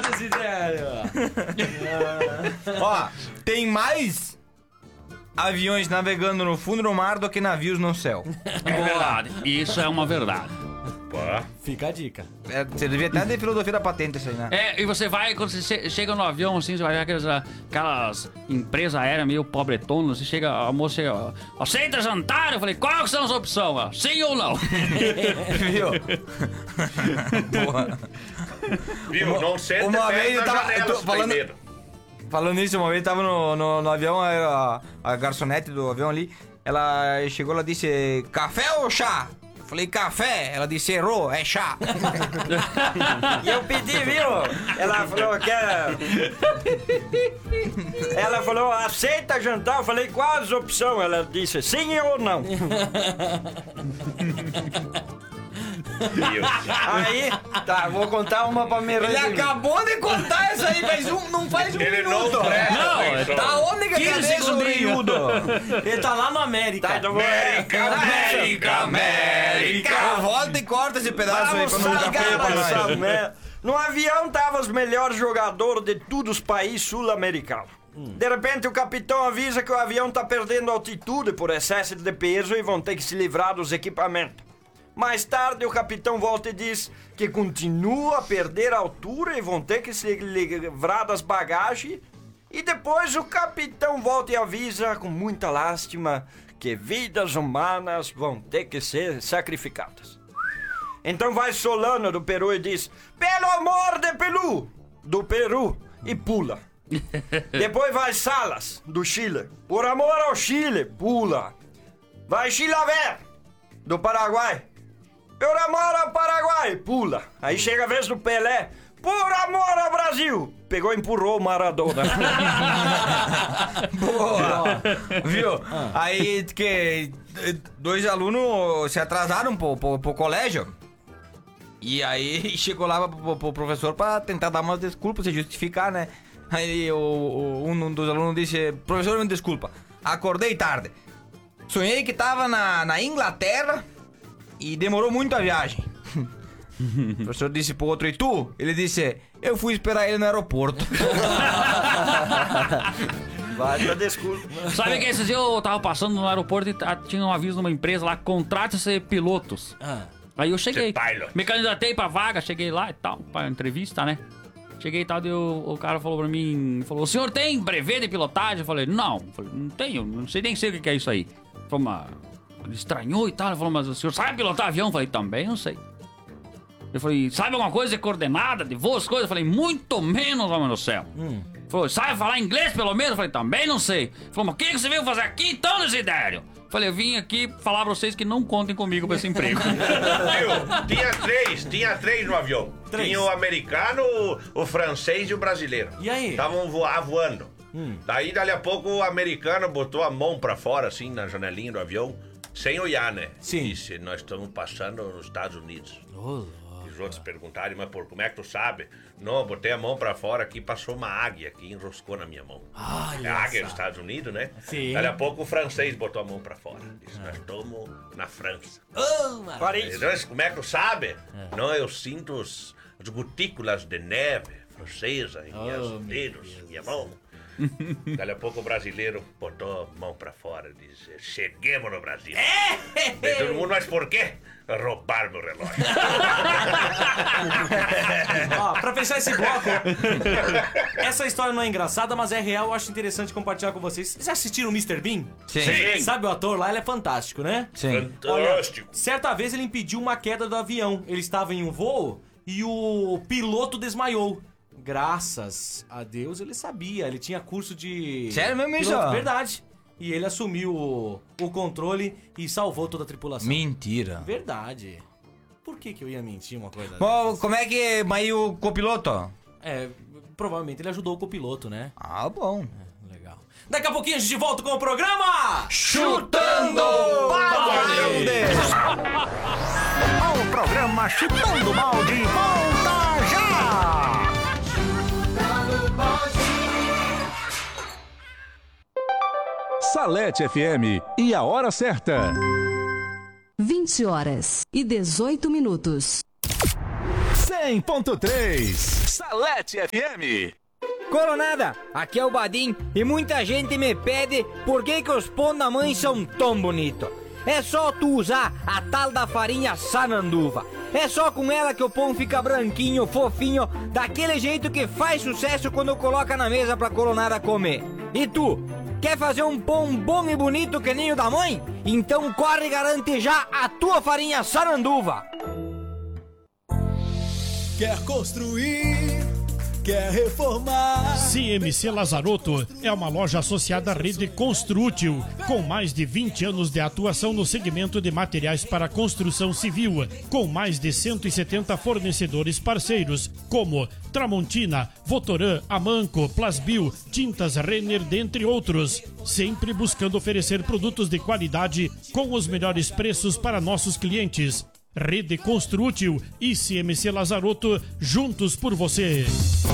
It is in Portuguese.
Desidério. Ó, tem mais aviões navegando no fundo do mar do que navios no céu. É verdade. Isso é uma verdade. Pá. Fica a dica. É, você devia até ter filosofia da patente isso aí, né? É, e você vai, quando você chega no avião, assim, você vai ver aquelas empresas aéreas meio pobretonas, você chega, a moça chega, ó, aceita jantar? Eu falei, quais são as opções? Ó, sim ou não? Viu? Porra. Viu? Não senta uma perto vez eu da tava- janela, eu tô se tem falando- medo. Falando nisso, uma vez tava no avião, a garçonete do avião ali, ela chegou, ela disse, café ou chá? Eu falei, café. Ela disse, errou, é chá. E eu pedi, viu? Ela falou que ela falou, aceita jantar? Eu falei, quais as opções? Ela disse, sim ou não? Viu? Aí, tá, vou contar uma pra me Ele redimir. acabou de contar isso aí, não faz um Ele não minuto. presta Não, atenção. Tá onde que 15 cadê esse segundinhos. orelhudo? Ele tá lá no América. Tá, então vou- América. Volta e corta esse pedaço aí Vamos pra não ficar feio pra sacar essa nós. merda. No avião estavam os melhores jogadores de todos os países sul-americanos. De repente o capitão avisa que o avião tá perdendo altitude por excesso de peso e vão ter que se livrar dos equipamentos. Mais tarde o capitão volta e diz que continua a perder altura e vão ter que se livrar das bagagens. E depois o capitão volta e avisa com muita lástima que vidas humanas vão ter que ser sacrificadas. Então vai Solano do Peru e diz, pelo amor de Peru, do Peru, e pula. Depois vai Salas, do Chile, por amor ao Chile, pula. Vai Chilaver, do Paraguai, por amor ao Paraguai, pula. Aí chega a vez do Pelé, por amor ao Brasil, pegou e empurrou o Maradona. Boa. Viu? Aí que dois alunos se atrasaram pro colégio. E aí chegou lá pro professor pra tentar dar umas desculpas, se justificar, né? Aí um dos alunos disse, professor, me desculpa, acordei tarde. Sonhei que tava na Inglaterra e demorou muito a viagem. O professor disse pro outro, e tu? Ele disse, eu fui esperar ele no aeroporto. Vai pra desculpa. Sabe que esses dias eu tava passando no aeroporto e tinha um aviso de uma empresa lá, contrate-se pilotos. Aí eu cheguei, me candidatei pra vaga, cheguei lá e tal, pra entrevista, né? Cheguei e tal, daí o cara falou pra mim, falou, o senhor tem brevet de pilotagem? Eu falei, não. Eu falei, não tenho, não sei nem sei o que é isso aí. Ele falou, mas... Ele estranhou e tal, ele falou, mas o senhor sabe pilotar avião? Eu falei, também não sei. Eu falei, sabe alguma coisa de coordenada, de voo, as coisas? Eu falei, muito menos, homem do céu. Ele falou, sabe falar inglês pelo menos? Eu falei, também não sei. Ele falou, mas o que você veio fazer aqui então, Desidério? Eu falei, eu vim aqui falar pra vocês que não contem comigo pra esse emprego. Viu? Tinha três no avião. Três. Tinha o americano, o francês e o brasileiro. E aí? Estavam voando. Daí, dali a pouco, o americano botou a mão pra fora, assim, na janelinha do avião, sem olhar, né? Sim. Disse, nós estamos passando nos Estados Unidos. E os outros perguntaram, mas por como é que tu sabe? Não, eu botei a mão pra fora aqui, passou uma águia aqui e enroscou na minha mão. É a águia dos Estados Unidos, né? Sim. Daí a pouco o francês botou a mão pra fora. Disse, nós estamos na França. Paris. Então, como é que tu sabe? Não, eu sinto as gotículas de neve francesa em meus dedos, em minha mão. Dali a pouco o brasileiro botou a mão pra fora e disse, cheguemos no Brasil. Daí todo mundo, mas por quê? Roubaram meu relógio. Ó, pra fechar esse bloco, essa história não é engraçada, mas é real, eu acho interessante compartilhar com vocês. Vocês já assistiram o Mr. Bean? Sim. Sabe o ator lá? Ele é fantástico, né? Sim. Fantástico. Certa vez ele impediu uma queda do avião. Ele estava em um voo e o piloto desmaiou. Graças a Deus ele sabia, ele tinha curso de... Sério mesmo isso? piloto, verdade. E ele assumiu o controle e salvou toda a tripulação. Mentira. Verdade. Por que eu ia mentir uma coisa Bom, dessas? como é que... Mas e o copiloto? É, provavelmente ele ajudou o copiloto, né? Ah, bom. Legal. Daqui a pouquinho a gente volta com o programa... Chutando Balde! O programa Chutando Balde volta já! Salete FM e a hora certa. 20 horas e 18 minutos. 100.3 Salete FM. Coronada, aqui é o Badim e muita gente me pede por que os pão da mãe são tão bonitos. É só tu usar a tal da farinha Sananduva. É só com ela que o pão fica branquinho, fofinho, daquele jeito que faz sucesso quando coloca na mesa pra coronada comer. E tu, quer fazer um pão bom e bonito que nem o da mãe? Então corre e garante já a tua farinha Sananduva. Quer construir, quer reformar. CMC Lazarotto é uma loja associada à rede Construtil, com mais de 20 anos de atuação no segmento de materiais para construção civil, com mais de 170 fornecedores parceiros, como Tramontina, Votoran, Amanco, Plasbil, Tintas Renner, dentre outros. Sempre buscando oferecer produtos de qualidade com os melhores preços para nossos clientes. Rede Construtil e CMC Lazarotto, juntos por você.